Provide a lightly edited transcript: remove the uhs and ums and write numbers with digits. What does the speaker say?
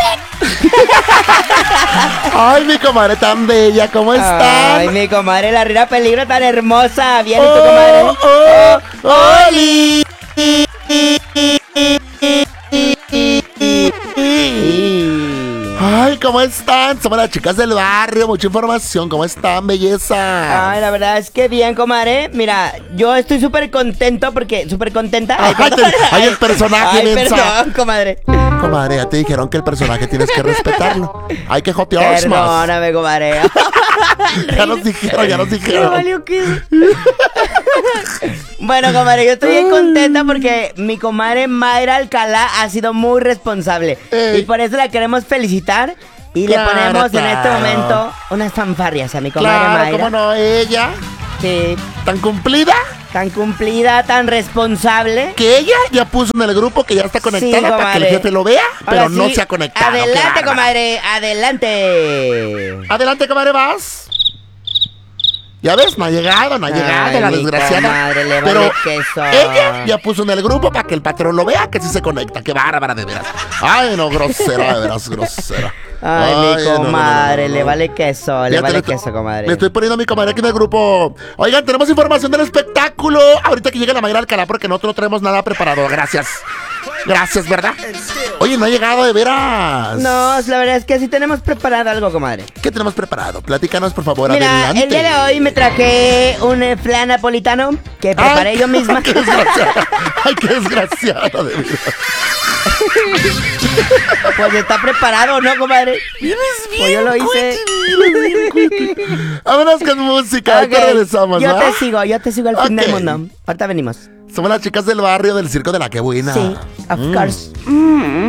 Ay, mi comadre tan bella, ¿cómo están? Ay, mi comadre, la Rina Peligro tan hermosa. Bien, ¿y tu comadre? ¡Oli! Ay, ¿cómo están? Somos las chicas del barrio, mucha información. ¿Cómo están, belleza? Ay, la verdad es que bien, comadre. Mira, yo estoy súper contento porque... ¿Súper contenta? Ay, ay, el personaje, Ay, mensa. perdón, comadre. Comadre, ya te dijeron que el personaje tienes que respetarlo. Hay que jotear más. Perdóname, comadre. Ya nos dijeron, ya nos Me dijeron. valió que... Bueno, comadre, yo estoy bien contenta porque mi comadre Mayra Alcalá ha sido muy responsable. Ey. Y por eso la queremos felicitar. Y Claro, le ponemos en este claro. momento unas fanfarrias a mi comadre Claro, Mayra. cómo no, ella, Sí, tan cumplida, tan cumplida, tan responsable. que ella ya puso en el grupo que ya está conectada Sí, para que el comadre. jefe lo vea, pero Ahora no sí, se ha conectado. ¡Qué Adelante, bárbara! comadre, adelante. Adelante, comadre, vas. Ya ves, no ha llegado Ay, la mi desgraciada. comadre, le Pero vale queso. ella ya puso en el grupo para que el patrón lo vea, que sí se conecta. ¡Qué bárbara, de veras! Ay, no, grosera, de veras, grosera. Ay, mi no, no, comadre, no, no. le vale queso, le Fíjate, vale le estoy- queso, comadre. Le estoy poniendo a mi comadre aquí en el grupo. Oigan, tenemos información del espectáculo. Ahorita que llegue la Mayra Alcalá, porque nosotros no traemos nada preparado. Gracias. Gracias, ¿verdad? Oye, no ha llegado de veras. No, la verdad es que sí tenemos preparado algo, comadre. ¿Qué tenemos preparado? Platícanos, por favor, Mira, adelante. el día de hoy me traje un flan napolitano que preparé yo misma. ¡Qué desgraciada! ¡Ay, qué desgraciada, de verdad! Pues está preparado, ¿no, comadre? Pues yo lo hice. Vámonos con música, Ok, ahorita regresamos, yo ¿va? yo te sigo al fin del Ok. mundo. Ahorita venimos. Somos las chicas del barrio del Circo de la Que Buena. Sí, of course.